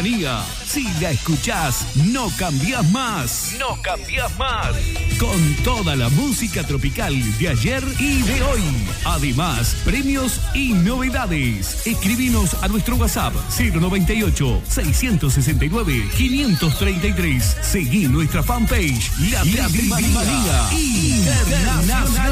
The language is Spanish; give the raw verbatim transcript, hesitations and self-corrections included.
Manía. Si la escuchás, no cambiás más. No cambiás más. Con toda la música tropical de ayer y de hoy. Además, premios y novedades. Escribinos a nuestro WhatsApp cero noventa y ocho, seiscientos sesenta y nueve, quinientos treinta y tres. Seguí nuestra fanpage La Manía Internacional.